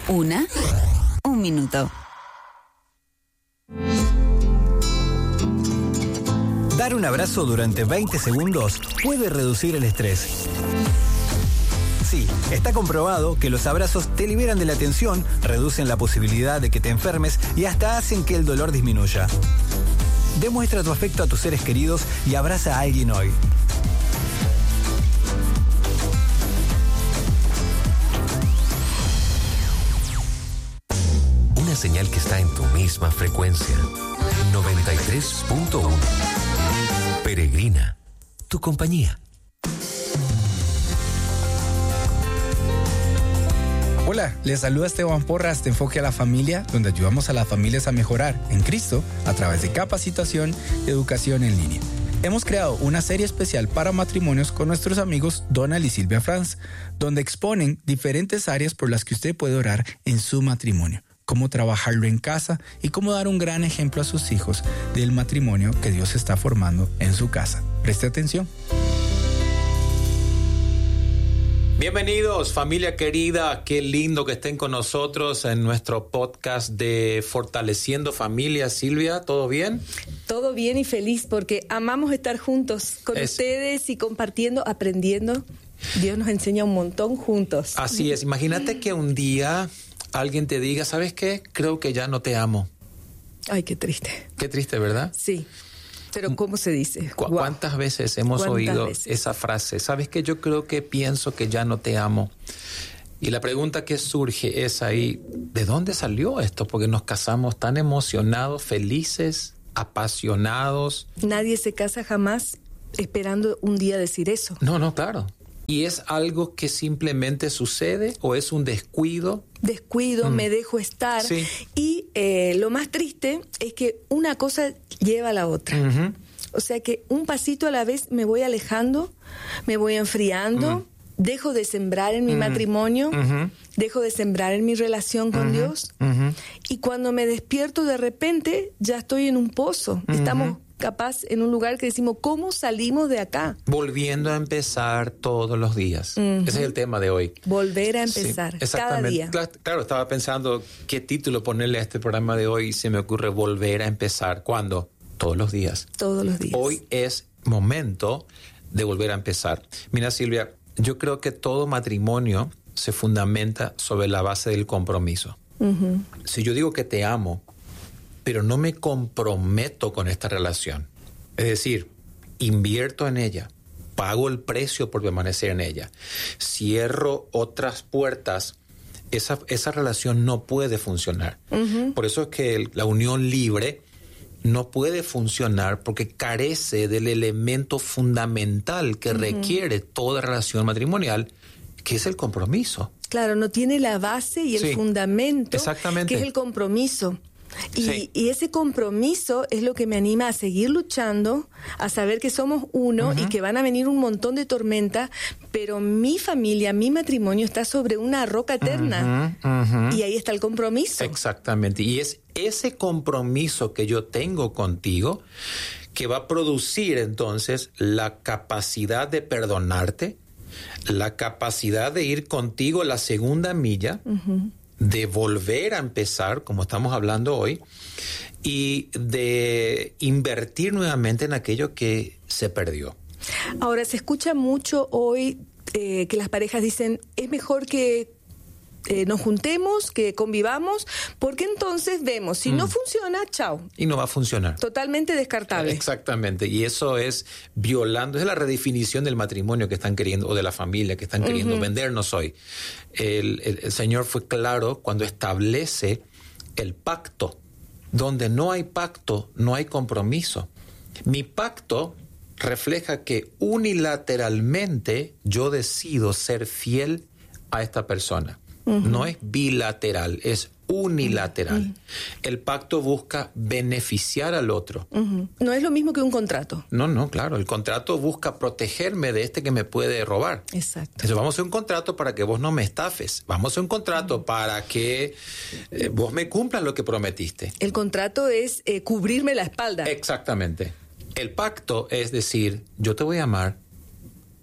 Un minuto. Dar un abrazo durante 20 segundos puede reducir el estrés. Sí, está comprobado que los abrazos te liberan de la tensión, reducen la posibilidad de que te enfermes y hasta hacen que el dolor disminuya. Demuestra tu afecto a tus seres queridos y abraza a alguien hoy. Una señal que está en tu misma frecuencia. 93.1. Peregrina, tu compañía. Hola, les saluda Esteban Porras de Enfoque a la Familia, donde ayudamos a las familias a mejorar en Cristo a través de capacitación y educación en línea. Hemos creado una serie especial para matrimonios con nuestros amigos Donald y Silvia Franz, donde exponen diferentes áreas por las que usted puede orar en su matrimonio, cómo trabajarlo en casa y cómo dar un gran ejemplo a sus hijos del matrimonio que Dios está formando en su casa. Preste atención. Bienvenidos, familia querida, qué lindo que estén con nosotros en nuestro podcast de Fortaleciendo Familia. Silvia, ¿todo bien? Todo bien y feliz porque amamos estar juntos con ustedes y compartiendo, aprendiendo. Dios nos enseña un montón juntos. Así es, imagínate que un día alguien te diga, ¿sabes qué? Creo que ya no te amo. Ay, qué triste. Qué triste, ¿verdad? Sí. Pero ¿cómo se dice? ¿Cuántas veces hemos oído esa frase? ¿Sabes qué? Yo creo que pienso que ya no te amo. Y la pregunta que surge es ahí, ¿de dónde salió esto? Porque nos casamos tan emocionados, felices, apasionados. Nadie se casa jamás esperando un día decir eso. No, claro. ¿Y es algo que simplemente sucede o es un descuido? Me dejo estar. Sí. Y lo más triste es que una cosa lleva a la otra. Uh-huh. O sea que un pasito a la vez me voy alejando, me voy enfriando, dejo de sembrar en mi matrimonio, dejo de sembrar en mi relación con Dios. Y cuando me despierto de repente ya estoy en un pozo. Estamos capaz en un lugar que decimos, ¿cómo salimos de acá? Volviendo a empezar todos los días. Ese es el tema de hoy. Volver a empezar, sí, cada día. Claro, estaba pensando qué título ponerle a este programa de hoy y se me ocurre volver a empezar. ¿Cuándo? Todos los días. Todos los días. Hoy es momento de volver a empezar. Mira, Silvia, yo creo que todo matrimonio se fundamenta sobre la base del compromiso. Si yo digo que te amo, pero no me comprometo con esta relación. Es decir, invierto en ella, pago el precio por permanecer en ella, cierro otras puertas, esa relación no puede funcionar. Por eso es que la unión libre no puede funcionar porque carece del elemento fundamental que requiere toda relación matrimonial, que es el compromiso. Claro, no tiene la base y el fundamento, exactamente, que es el compromiso. Sí. Y ese compromiso es lo que me anima a seguir luchando, a saber que somos uno y que van a venir un montón de tormentas, pero mi familia, mi matrimonio está sobre una roca eterna. Y ahí está el compromiso. Exactamente. Y es ese compromiso que yo tengo contigo que va a producir entonces la capacidad de perdonarte, la capacidad de ir contigo la segunda milla, de volver a empezar, como estamos hablando hoy, y de invertir nuevamente en aquello que se perdió. Ahora, se escucha mucho hoy que las parejas dicen, es mejor que nos juntemos, que convivamos, porque entonces vemos, si no funciona, chao. Y no va a funcionar. Totalmente descartable. Exactamente, y eso es violando, es la redefinición del matrimonio que están queriendo, o de la familia que están queriendo vendernos hoy. El Señor fue claro cuando establece el pacto. Donde no hay pacto, no hay compromiso. Mi pacto refleja que unilateralmente yo decido ser fiel a esta persona. No es bilateral, es unilateral. El pacto busca beneficiar al otro. No es lo mismo que un contrato. No, claro. El contrato busca protegerme de este que me puede robar. Exacto. Entonces vamos a hacer un contrato para que vos no me estafes. Vamos a hacer un contrato para que vos me cumplas lo que prometiste. El contrato es cubrirme la espalda. Exactamente. El pacto es decir, yo te voy a amar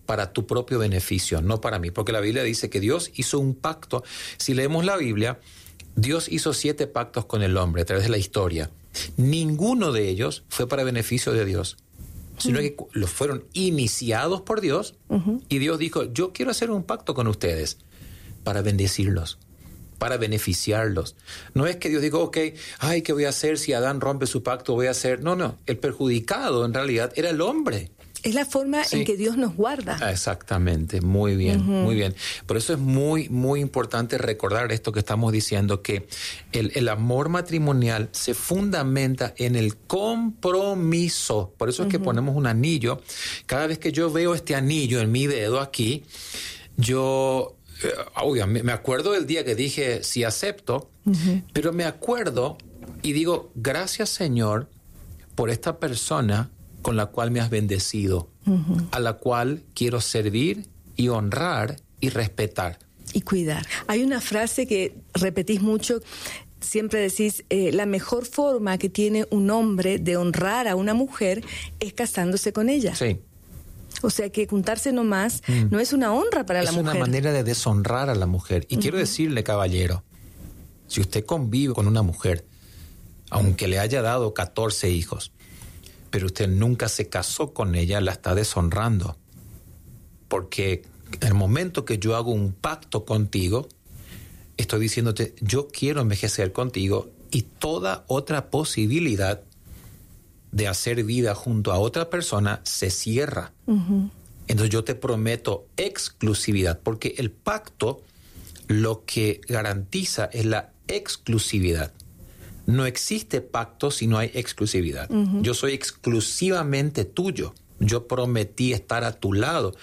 para tu propio beneficio, no para mí. Porque la Biblia dice que Dios hizo un pacto. Si leemos la Biblia, Dios hizo 7 pactos con el hombre a través de la historia. Ninguno de ellos fue para beneficio de Dios, sino que los fueron iniciados por Dios, y Dios dijo, yo quiero hacer un pacto con ustedes para bendecirlos, para beneficiarlos. No es que Dios diga, ok, ay, ¿qué voy a hacer si Adán rompe su pacto? Voy a hacer... No, el perjudicado en realidad era el hombre. Es la forma en que Dios nos guarda. Exactamente, muy bien, muy bien. Por eso es muy, muy importante recordar esto que estamos diciendo, que el amor matrimonial se fundamenta en el compromiso. Por eso es que ponemos un anillo. Cada vez que yo veo este anillo en mi dedo aquí, yo... me acuerdo del día que dije sí acepto, pero me acuerdo y digo, gracias Señor por esta persona con la cual me has bendecido, a la cual quiero servir y honrar y respetar. Y cuidar. Hay una frase que repetís mucho, siempre decís, la mejor forma que tiene un hombre de honrar a una mujer es casándose con ella. Sí. O sea que juntarse nomás no es una honra para la mujer. Es una manera de deshonrar a la mujer. Y quiero decirle, caballero, si usted convive con una mujer, aunque le haya dado 14 hijos, pero usted nunca se casó con ella, la está deshonrando. Porque en el momento que yo hago un pacto contigo, estoy diciéndote, yo quiero envejecer contigo, y toda otra posibilidad de hacer vida junto a otra persona se cierra. Entonces yo te prometo exclusividad, porque el pacto lo que garantiza es la exclusividad. No existe pacto si no hay exclusividad. Yo soy exclusivamente tuyo. Yo prometí estar a tu lado.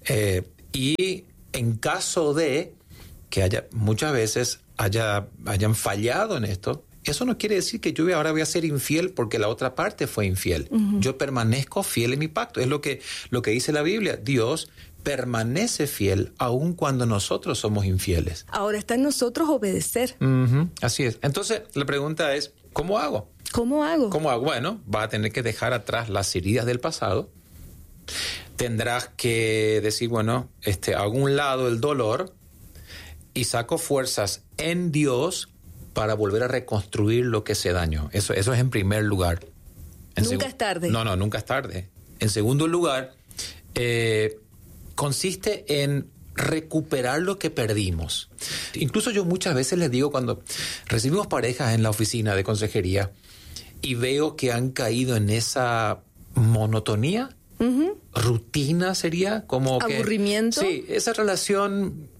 Y en caso de que muchas veces hayan fallado en esto, eso no quiere decir que yo ahora voy a ser infiel porque la otra parte fue infiel. Yo permanezco fiel en mi pacto. Es lo que dice la Biblia. Dios permanece fiel aun cuando nosotros somos infieles. Ahora está en nosotros obedecer. Así es. Entonces, la pregunta es, ¿cómo hago? ¿Cómo hago? Bueno, vas a tener que dejar atrás las heridas del pasado. Tendrás que decir, hago un lado el dolor y saco fuerzas en Dios para volver a reconstruir lo que se dañó. Eso es en primer lugar. Nunca es tarde. No, nunca es tarde. En segundo lugar, consiste en recuperar lo que perdimos. Incluso yo muchas veces les digo, cuando recibimos parejas en la oficina de consejería y veo que han caído en esa monotonía, rutina sería, como aburrimiento. Sí, esa relación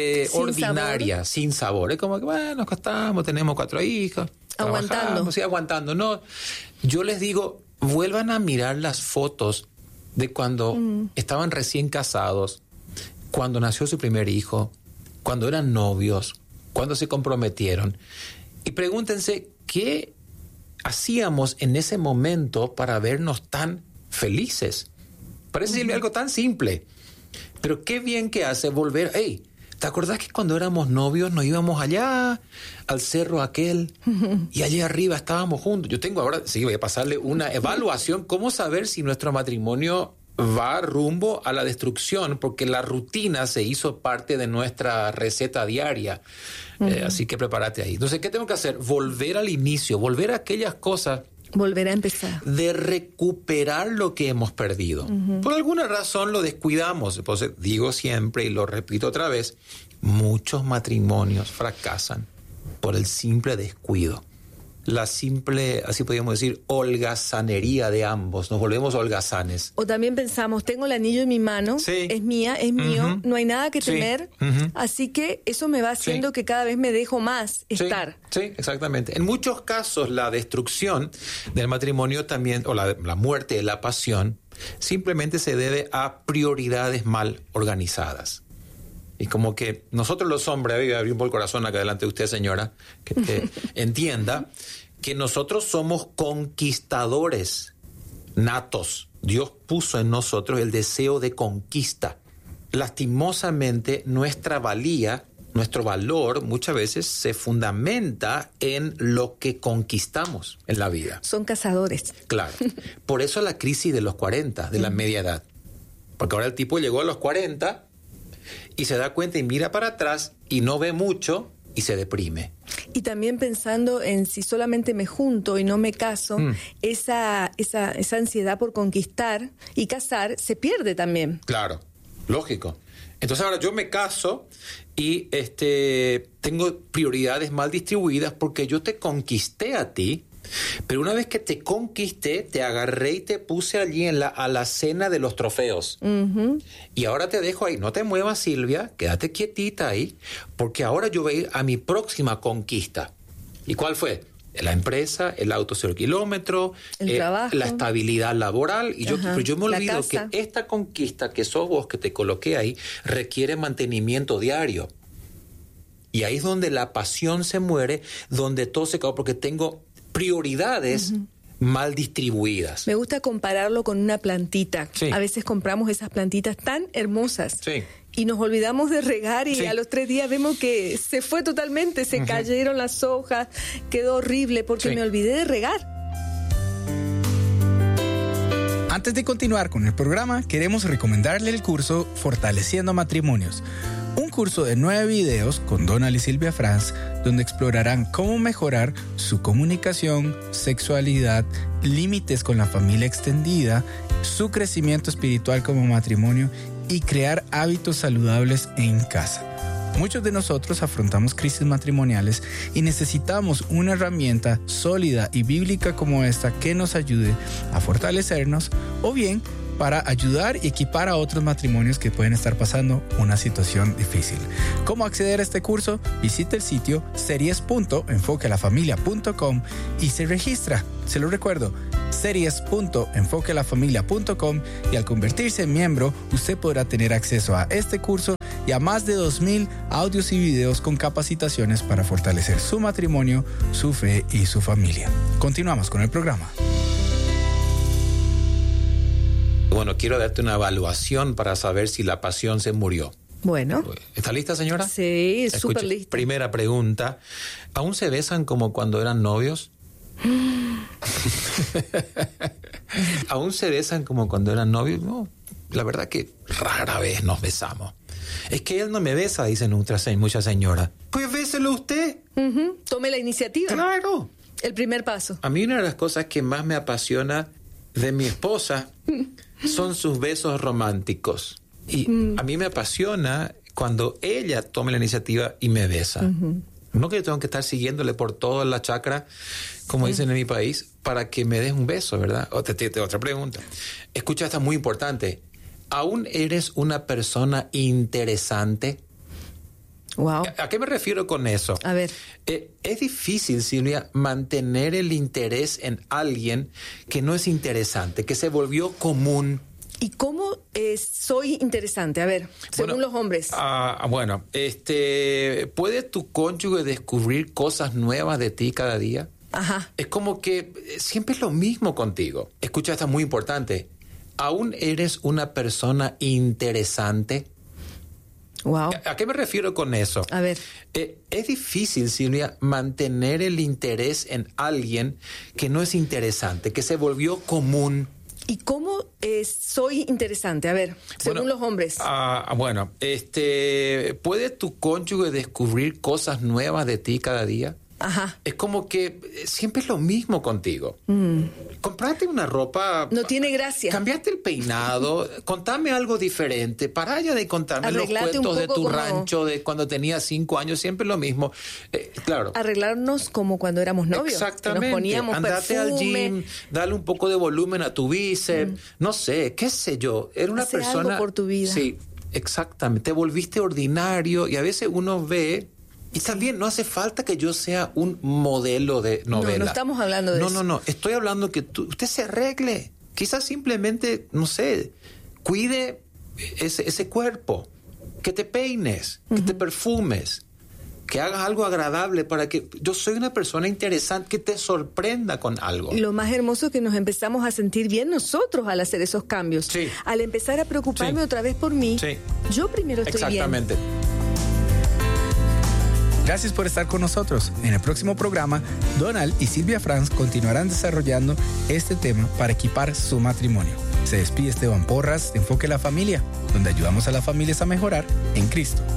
ordinaria, sin sabor. Es como que, nos acostamos, tenemos 4 hijos, aguantando. No, yo les digo, vuelvan a mirar las fotos de cuando estaban recién casados, cuando nació su primer hijo, cuando eran novios, cuando se comprometieron. Y pregúntense, ¿qué hacíamos en ese momento para vernos tan felices? Parece algo tan simple, pero qué bien que hace volver. Hey, ¿te acordás que cuando éramos novios nos íbamos allá al cerro aquel y allá arriba estábamos juntos? Yo tengo ahora, voy a pasarle una evaluación, cómo saber si nuestro matrimonio va rumbo a la destrucción, porque la rutina se hizo parte de nuestra receta diaria. Así que prepárate ahí. Entonces, ¿qué tengo que hacer? Volver al inicio, volver a aquellas cosas. Volver a empezar. De recuperar lo que hemos perdido. Por alguna razón lo descuidamos. Entonces, digo siempre y lo repito otra vez, muchos matrimonios fracasan por el simple descuido. La simple, así podríamos decir, holgazanería de ambos. Nos volvemos holgazanes. O también pensamos, tengo el anillo en mi mano, sí, es mía, es mío, no hay nada que temer, así que eso me va haciendo que cada vez me dejo más estar. Sí, exactamente. En muchos casos la destrucción del matrimonio también, o la muerte de la pasión, simplemente se debe a prioridades mal organizadas. Y como que nosotros los hombres, abrí un poco el corazón acá delante de usted, señora, que entienda que nosotros somos conquistadores natos. Dios puso en nosotros el deseo de conquista. Lastimosamente, nuestra valía, nuestro valor muchas veces se fundamenta en lo que conquistamos en la vida. Son cazadores. Claro. Por eso la crisis de los 40, de la media edad. Porque ahora el tipo llegó a los 40 y se da cuenta y mira para atrás y no ve mucho y se deprime. Y también pensando en si solamente me junto y no me caso, esa ansiedad por conquistar y casar se pierde también. Claro, lógico. Entonces ahora yo me caso y tengo prioridades mal distribuidas porque yo te conquisté a ti, pero una vez que te conquisté, te agarré y te puse allí a la cena de los trofeos. Uh-huh. Y ahora te dejo ahí. No te muevas, Silvia, quédate quietita ahí, porque ahora yo voy a ir a mi próxima conquista. ¿Y cuál fue? La empresa, el auto 0 kilómetros, el trabajo, la estabilidad laboral. Y yo me olvido que esta conquista que sos vos, que te coloqué ahí, requiere mantenimiento diario. Y ahí es donde la pasión se muere, donde todo se acaba, porque tengo prioridades mal distribuidas. Me gusta compararlo con una plantita. Sí. A veces compramos esas plantitas tan hermosas. Sí. Y nos olvidamos de regar y sí. a los 3 días vemos que se fue totalmente, se cayeron las hojas, quedó horrible porque me olvidé de regar. Antes de continuar con el programa, queremos recomendarle el curso Fortaleciendo Matrimonios. Un curso de 9 videos con Donald y Silvia Franz, donde explorarán cómo mejorar su comunicación, sexualidad, límites con la familia extendida, su crecimiento espiritual como matrimonio y crear hábitos saludables en casa. Muchos de nosotros afrontamos crisis matrimoniales y necesitamos una herramienta sólida y bíblica como esta que nos ayude a fortalecernos o bien para ayudar y equipar a otros matrimonios que pueden estar pasando una situación difícil. ¿Cómo acceder a este curso? Visite el sitio series.enfoquealafamilia.com y se registra. Se lo recuerdo, series.enfoquealafamilia.com, y al convertirse en miembro, usted podrá tener acceso a este curso y a más de 2,000 audios y videos con capacitaciones para fortalecer su matrimonio, su fe y su familia. Continuamos con el programa. Bueno, quiero darte una evaluación para saber si la pasión se murió. Bueno. ¿Está lista, señora? Sí, súper lista. Primera pregunta. ¿Aún se besan como cuando eran novios? ¿Aún se besan como cuando eran novios? No, la verdad que rara vez nos besamos. Es que él no me besa, dicen muchas señoras. Pues béselo usted. Tome la iniciativa. Claro. El primer paso. A mí una de las cosas que más me apasiona de mi esposa son sus besos románticos. Y a mí me apasiona cuando ella tome la iniciativa y me besa. No que yo tengo que estar siguiéndole por toda la chacra, como dicen en mi país, para que me des un beso, ¿verdad? Otra pregunta. Escucha, esta muy importante. ¿Aún eres una persona interesante? Wow. ¿A qué me refiero con eso? A ver. Es difícil, Silvia, mantener el interés en alguien que no es interesante, que se volvió común. ¿Y cómo soy interesante? A ver, según los hombres. ¿Puede tu cónyuge descubrir cosas nuevas de ti cada día? Ajá. Es como que siempre es lo mismo contigo. Escucha, esta muy importante. ¿Aún eres una persona interesante? Wow. ¿A qué me refiero con eso? A ver. Es difícil, Silvia, mantener el interés en alguien que no es interesante, que se volvió común. ¿Y cómo soy interesante? A ver, según los hombres. ¿Puede tu cónyuge descubrir cosas nuevas de ti cada día? Ajá. Es como que siempre es lo mismo contigo. Comprate una ropa. No tiene gracia. Cambiaste el peinado. Contame algo diferente. Para ya de contarme Arreglate los cuentos de tu como rancho de cuando tenías 5 años. Siempre lo mismo. Claro. Arreglarnos como cuando éramos novios. Exactamente. Que nos poníamos Andate perfume. al gym, dale un poco de volumen a tu bíceps. No sé, qué sé yo. Era una Hace persona. algo por tu vida. Sí, exactamente. Te volviste ordinario y a veces uno ve. Y también no hace falta que yo sea un modelo de novela. No estamos hablando de eso. No. Estoy hablando que usted se arregle. Quizás simplemente, no sé, cuide ese cuerpo. Que te peines, que te perfumes, que hagas algo agradable para que yo soy una persona interesante, que te sorprenda con algo. Lo más hermoso es que nos empezamos a sentir bien nosotros al hacer esos cambios. Sí. Al empezar a preocuparme otra vez por mí, yo primero estoy bien. Exactamente. Gracias por estar con nosotros. En el próximo programa, Donald y Silvia Franz continuarán desarrollando este tema para equipar su matrimonio. Se despide Esteban Porras de Enfoque a la Familia, donde ayudamos a las familias a mejorar en Cristo.